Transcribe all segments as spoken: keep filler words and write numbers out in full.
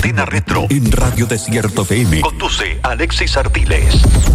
Cocina Retro en Radio Desierto F M. Conduce Alexis Ardiles.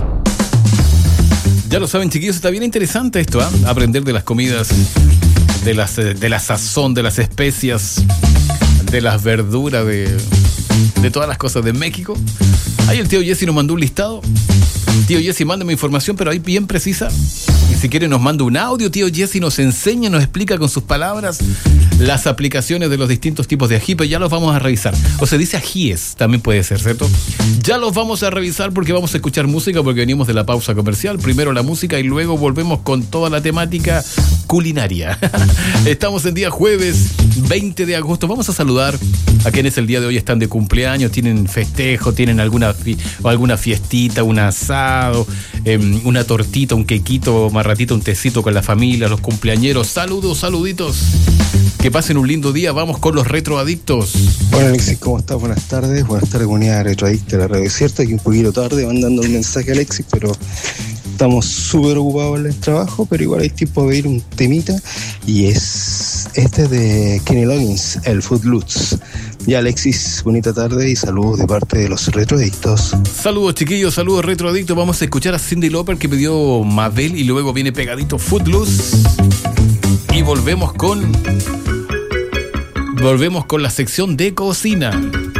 Ya lo saben, chiquillos, está bien interesante esto, ¿eh? Aprender de las comidas, de las de la sazón, de las especias, de las verduras, de, de todas las cosas de México. Ahí el tío Jesse nos mandó un listado. Tío Jesse, mándame información, pero ahí bien precisa. Y si quiere nos manda un audio, tío Jesse nos enseña, nos explica con sus palabras las aplicaciones de los distintos tipos de ají, pero ya los vamos a revisar. O se dice ajíes, también puede ser, ¿cierto? Ya los vamos a revisar porque vamos a escuchar música, porque venimos de la pausa comercial. Primero la música y luego volvemos con toda la temática culinaria. Estamos en día jueves veinte de agosto. Vamos a saludar a quienes el día de hoy están de cumpleaños, tienen festejo, tienen alguna, fi- o alguna fiestita, un asado, eh, una tortita, un quequito, más ratito, un tecito con la familia, los cumpleañeros. Saludos, saluditos. Que pasen un lindo día. Vamos con los retroadictos. Bueno, Alexis, ¿cómo estás? Buenas tardes. Buenas tardes, comunidad retroadicta de la Radio Desierto. Aquí un poquito tarde mandando un mensaje a Alexis, pero estamos súper ocupados en el trabajo, pero igual hay tiempo de pedir un temita. Y es este de Kenny Loggins, el Footloose. Ya, Alexis, bonita tarde y saludos de parte de los retroadictos. Saludos, chiquillos, saludos retroadictos. Vamos a escuchar a Cyndi Lauper, que pidió Mabel, y luego viene pegadito Footloose. Y volvemos con... Volvemos con la sección de cocina.